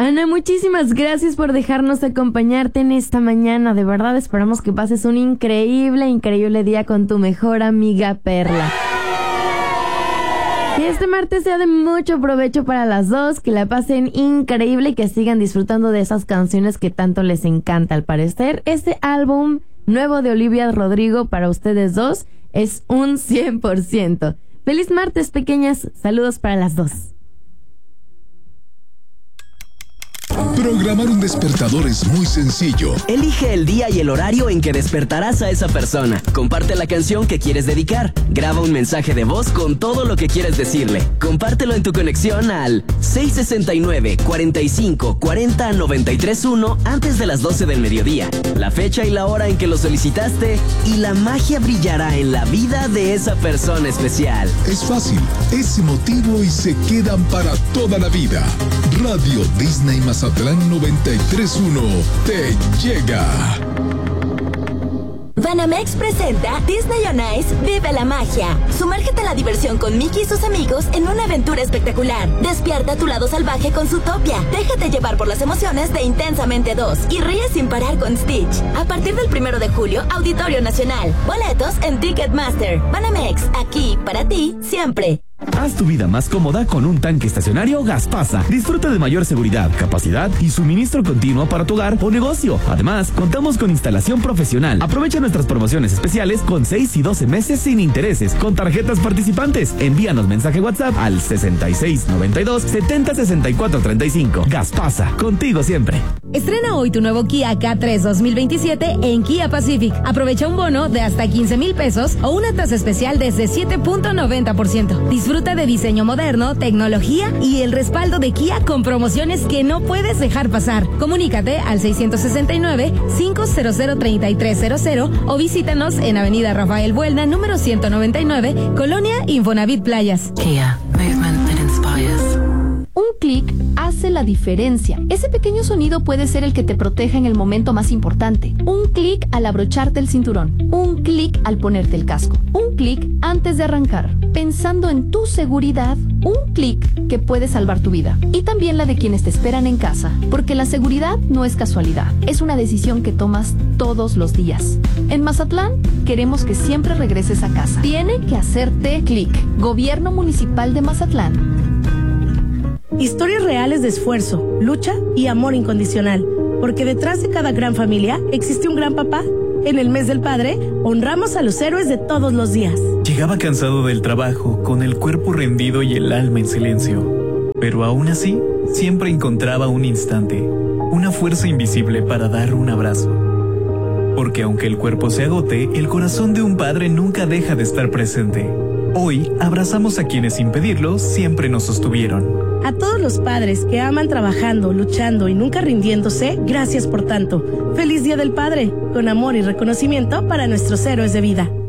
Ana, muchísimas gracias por dejarnos acompañarte en esta mañana. De verdad esperamos que pases un increíble día con tu mejor amiga Perla. Que este martes sea de mucho provecho para las dos, que la pasen increíble y que sigan disfrutando de esas canciones que tanto les encanta. Al parecer, este álbum nuevo de Olivia Rodrigo para ustedes dos es un 100%. Feliz martes, pequeñas. Saludos para las dos. Programar un despertador es muy sencillo. Elige el día y el horario en que despertarás a esa persona. Comparte la canción que quieres dedicar. Graba un mensaje de voz con todo lo que quieres decirle. Compártelo en tu conexión al 669-45-40-931 antes de las 12 del mediodía. La fecha y la hora en que lo solicitaste y la magia brillará en la vida de esa persona especial. Es fácil, es emotivo y se quedan para toda la vida. Radio Disney Mazatlán 93.1 te llega. Banamex presenta Disney on Ice Vive la Magia. Sumérgete a la diversión con Mickey y sus amigos en una aventura espectacular. Despierta tu lado salvaje con Zootopia. Déjate llevar por las emociones de Intensamente 2 y ríe sin parar con Stitch. A partir del 1 de julio, Auditorio Nacional. Boletos en Ticketmaster. Banamex, aquí para ti siempre. Haz tu vida más cómoda con un tanque estacionario Gaspasa. Disfruta de mayor seguridad, capacidad y suministro continuo para tu hogar o negocio. Además, contamos con instalación profesional. Aprovecha nuestras promociones especiales con 6 y 12 meses sin intereses con tarjetas participantes. Envíanos mensaje WhatsApp al 6692 706435. Gaspasa, contigo siempre. Estrena hoy tu nuevo Kia K3 2027 en Kia Pacific. Aprovecha un bono de hasta 15,000 pesos o una tasa especial desde 7.90%. Disfruta de diseño moderno, tecnología y el respaldo de Kia con promociones que no puedes dejar pasar. Comunícate al 669-500-3300 o visítanos en Avenida Rafael Buelna, número 199, Colonia Infonavit Playas. Kia, movement that inspires. Un clic hace la diferencia. Ese pequeño sonido puede ser el que te proteja en el momento más importante. Un clic al abrocharte el cinturón. Un clic al ponerte el casco. Un clic antes de arrancar. Pensando en tu seguridad, un clic que puede salvar tu vida. Y también la de quienes te esperan en casa. Porque la seguridad no es casualidad. Es una decisión que tomas todos los días. En Mazatlán, queremos que siempre regreses a casa. Tiene que hacerte clic. Gobierno Municipal de Mazatlán. Historias reales de esfuerzo, lucha y amor incondicional. Porque detrás de cada gran familia existe un gran papá. En el mes del padre, honramos a los héroes de todos los días. Llegaba cansado del trabajo, con el cuerpo rendido y el alma en silencio. Pero aún así, siempre encontraba un instante, una fuerza invisible para dar un abrazo. Porque aunque el cuerpo se agote, el corazón de un padre nunca deja de estar presente. Hoy, abrazamos a quienes sin pedirlo siempre nos sostuvieron. A todos los padres que aman trabajando, luchando y nunca rindiéndose, gracias por tanto. Feliz Día del Padre, con amor y reconocimiento para nuestros héroes de vida.